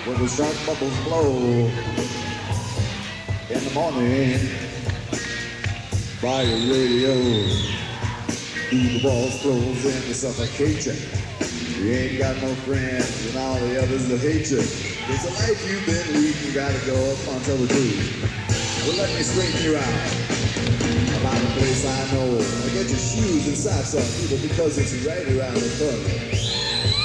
when the shark bubbles blow in the morning by your radio. Do the walls close in to suffocate you? You ain't got no friends and all the others will hate you. It's a life you've been leading, you gotta go up on tell the truth. Well, let me straighten you out about a place I know. I get your shoes and socks off, people, because it's right around the corner.